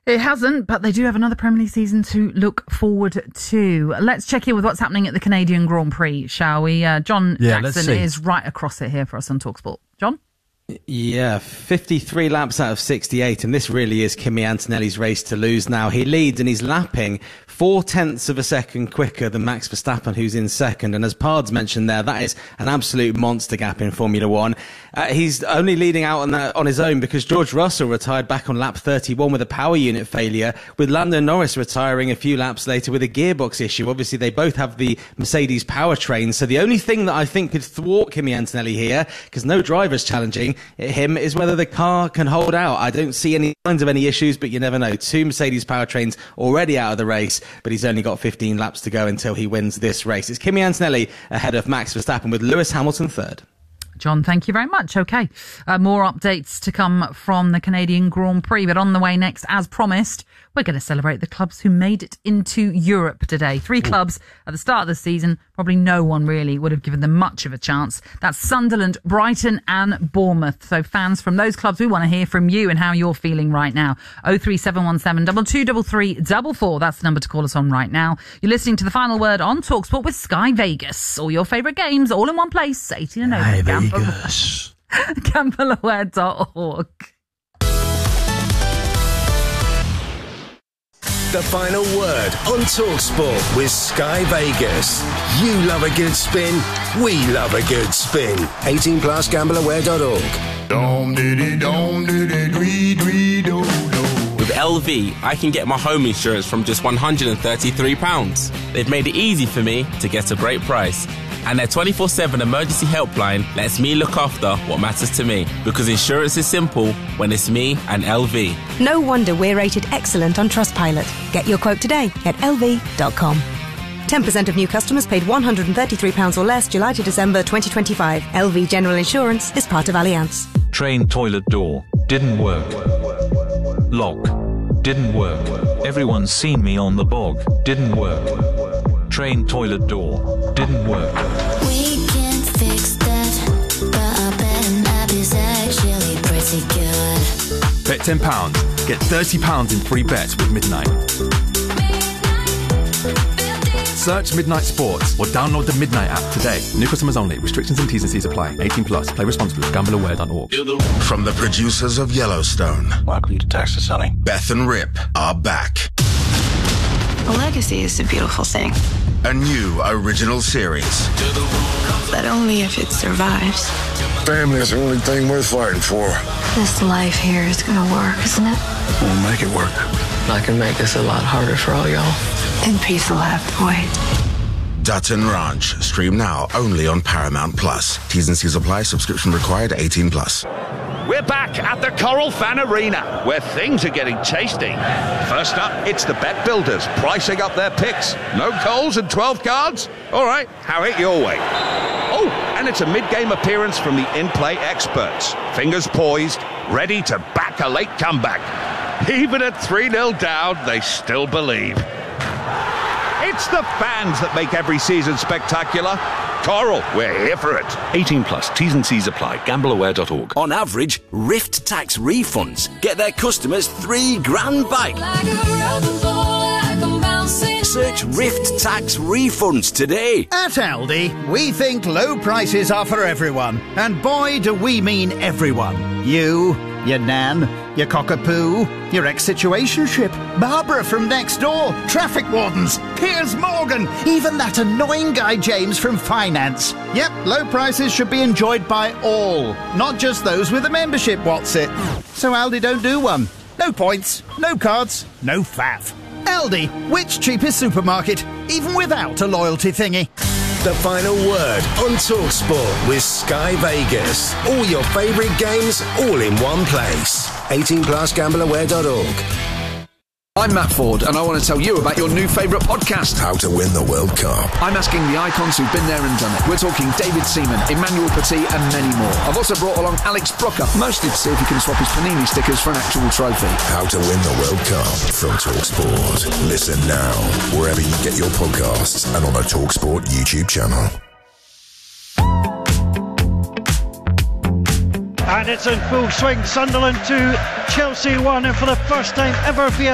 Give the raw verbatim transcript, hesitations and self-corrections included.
It hasn't, but they do have another Premier League season to look forward to. Let's check in with what's happening at the Canadian Grand Prix, shall we? Uh, John yeah, Jackson is right across it here for us on TalkSport. John? Yeah, fifty-three laps out of sixty-eight, and this really is Kimi Antonelli's race to lose now. He leads and he's lapping four tenths of a second quicker than Max Verstappen, who's in second. And as Pards mentioned there, that is an absolute monster gap in Formula One. Uh, he's only leading out on that on his own because George Russell retired back on lap thirty-one with a power unit failure, with Lando Norris retiring a few laps later with a gearbox issue. Obviously, they both have the Mercedes powertrain, so the only thing that I think could thwart Kimi Antonelli here, because no driver's challenging him, is whether the car can hold out. I don't see any signs of any issues, but you never know. Two Mercedes powertrains already out of the race, but he's only got fifteen laps to go until he wins this race. It's Kimi Antonelli ahead of Max Verstappen with Lewis Hamilton third. John, thank you very much. OK, uh, more updates to come from the Canadian Grand Prix, but on the way next, as promised, we're going to celebrate the clubs who made it into Europe today. Three clubs at the start of the season. Probably no one really would have given them much of a chance. That's Sunderland, Brighton and Bournemouth. So fans from those clubs, we want to hear from you and how you're feeling right now. oh three seven one seven, two two three three, four four. That's the number to call us on right now. You're listening to The Final Word on TalkSport with Sky Vegas. All your favourite games, all in one place. eighteen and over. Hey, Vegas. Gamble aware dot org. The Final Word on TalkSport with Sky Vegas. You love a good spin, we love a good spin. eighteen plus gamble aware dot org. With L V, I can get my home insurance from just one hundred thirty-three pounds. They've made it easy for me to get a great price. And their twenty-four seven emergency helpline lets me look after what matters to me. Because insurance is simple when it's me and L V. No wonder we're rated excellent on Trustpilot. Get your quote today at L V dot com. ten percent of new customers paid one hundred thirty-three pounds or less July to December twenty twenty-five. L V General Insurance is part of Allianz. Train toilet door. Didn't work. Lock. Didn't work. Everyone's seen me on the bog. Didn't work. Train toilet door. Didn't work. We can fix that, but I bet an app is actually pretty good. Bet ten pounds. Get thirty pounds in free bets with Midnight. Search Midnight Sports or download the Midnight app today. New customers only. Restrictions and T's and C's apply. eighteen plus. Play responsibly. gamble aware dot org. From the producers of Yellowstone, welcome to Texas, honey. Beth and Rip are back. A legacy is a beautiful thing. A new original series. But only if it survives. Family is the only thing worth fighting for. This life here is gonna work, isn't it? We'll make it work. I can make this a lot harder for all y'all. And peace will have to wait. Dutton Ranch. Stream now only on Paramount Plus. T's and C's apply. Subscription required. eighteen plus. We're back at the Coral Fan Arena, where things are getting tasty. First up, it's the Bet Builders, pricing up their picks. No calls and twelve cards? All right, have it your way. Oh, and it's a mid-game appearance from the in-play experts. Fingers poised, ready to back a late comeback. Even at three nil down, they still believe. It's the fans that make every season spectacular. Coral, we're here for it. eighteen plus, T's and C's apply. gamble aware dot org. On average, Rift Tax refunds get their customers three grand back. Like Search Rift Tax refunds today. At Aldi, we think low prices are for everyone. And boy, do we mean everyone. You, your nan, your cockapoo, your ex-situationship, Barbara from next door, traffic wardens, Piers Morgan, even that annoying guy James from finance. Yep, low prices should be enjoyed by all, not just those with a membership, what's it? So Aldi don't do one. No points, no cards, no faff. Aldi, which cheapest supermarket, even without a loyalty thingy. The Final Word on TalkSport with Sky Vegas. All your favourite games, all in one place. eighteen plus gamble aware dot org. I'm Matt Ford, and I want to tell you about your new favourite podcast. How to win the World Cup. I'm asking the icons who've been there and done it. We're talking David Seaman, Emmanuel Petit, and many more. I've also brought along Alex Brocker, mostly to see if he can swap his Panini stickers for an actual trophy. How to win the World Cup from TalkSport. Listen now, wherever you get your podcasts, and on the TalkSport YouTube channel. And it's in full swing. Sunderland two, Chelsea one, and for the first time ever via